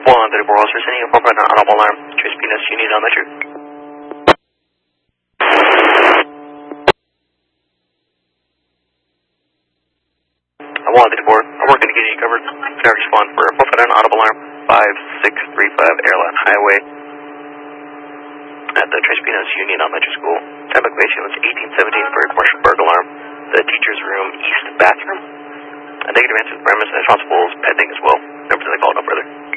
134 officer sending a 459 audible alarm. Trace Venus unit on measure. 134, I'm working to get you covered. Can I respond for a 459 audible alarm, 5635 Airline Highway at the Trace Venus Union Elementary School. Time equation was 1817 for a commercial burglar alarm. The teacher's room, east bathroom. A negative answer to the premise and responsible is pending as well. Remember, they called no further.